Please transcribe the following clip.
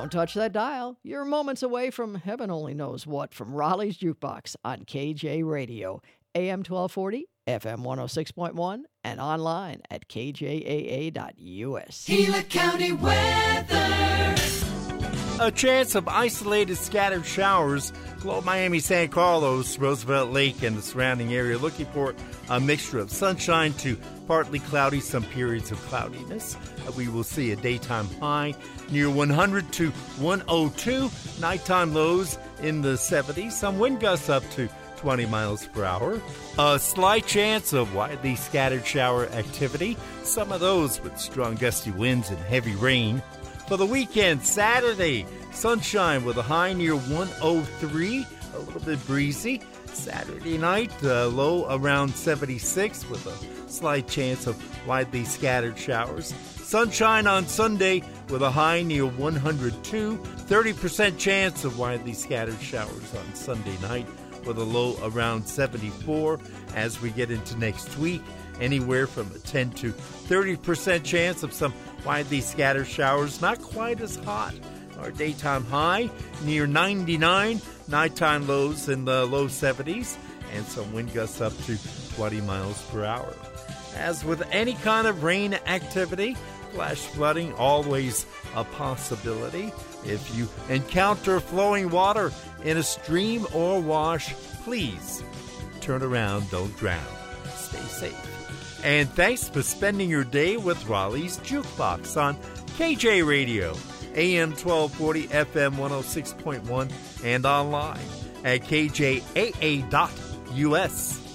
Don't touch that dial. You're moments away from heaven only knows what from Raleigh's Jukebox on KJ Radio, AM 1240, FM 106.1, and online at kjaa.us. Gila County weather. A chance of isolated scattered showers below Miami, San Carlos, Roosevelt Lake, and the surrounding area. Looking for a mixture of sunshine to partly cloudy, some periods of cloudiness. We will see a daytime high near 100 to 102. Nighttime lows in the 70s. Some wind gusts up to 20 miles per hour. A slight chance of widely scattered shower activity. Some of those with strong gusty winds and heavy rain. For the weekend, Saturday, sunshine with a high near 103, a little bit breezy. Saturday night, low around 76 with a slight chance of widely scattered showers. Sunshine on Sunday with a high near 102, 30% chance of widely scattered showers on Sunday night with a low around 74. As we get into next week, anywhere from a 10 to 30% chance of some widely scattered showers, not quite as hot. Our daytime high near 99, nighttime lows in the low 70s, and some wind gusts up to 20 miles per hour. As with any kind of rain activity, flash flooding always a possibility. If you encounter flowing water in a stream or wash, please turn around, don't drown. Stay safe. And thanks for spending your day with Raleigh's Jukebox on KJ Radio, AM 1240, FM 106.1, and online at kjaa.us.